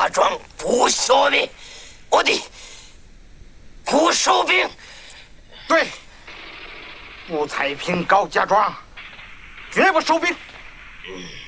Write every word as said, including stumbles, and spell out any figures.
家庄不消灭我的不收兵。 对，不太平高家庄，绝不收兵。 嗯。